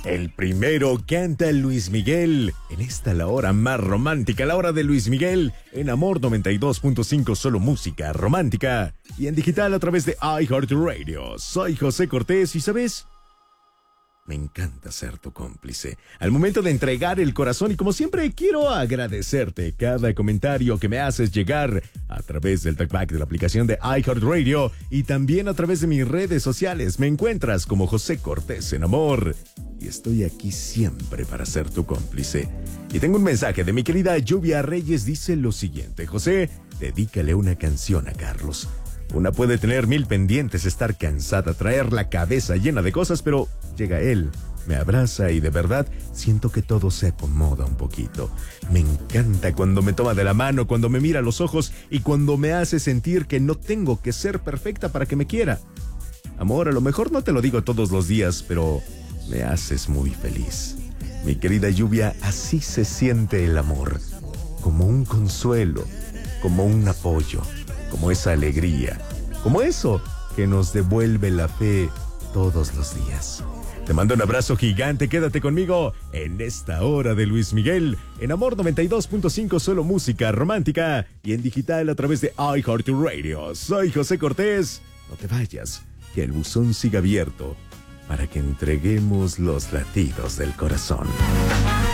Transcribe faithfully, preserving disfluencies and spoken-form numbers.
El primero canta Luis Miguel. En esta la hora más romántica, la hora de Luis Miguel. En Amor noventa y dos punto cinco, solo música romántica. Y en digital a través de iHeartRadio. Soy José Cortés y ¿sabes? Me encanta ser tu cómplice. Al momento de entregar el corazón y como siempre quiero agradecerte cada comentario que me haces llegar a través del talkback de la aplicación de iHeartRadio y también a través de mis redes sociales. Me encuentras como José Cortés en Amor y estoy aquí siempre para ser tu cómplice. Y tengo un mensaje de mi querida Lluvia Reyes. Dice lo siguiente: José, dedícale una canción a Carlos. Una puede tener mil pendientes, estar cansada, traer la cabeza llena de cosas, pero llega él, me abraza y de verdad siento que todo se acomoda un poquito. Me encanta cuando me toma de la mano, cuando me mira a los ojos y cuando me hace sentir que no tengo que ser perfecta para que me quiera. Amor, a lo mejor no te lo digo todos los días, pero me haces muy feliz. Mi querida Lluvia, así se siente el amor, como un consuelo, como un apoyo, como esa alegría, como eso que nos devuelve la fe todos los días. Te mando un abrazo gigante, quédate conmigo en esta hora de Luis Miguel, en Amor noventa y dos punto cinco, solo música romántica y en digital a través de iHeartRadio. Soy José Cortés, no te vayas, que el buzón siga abierto para que entreguemos los latidos del corazón.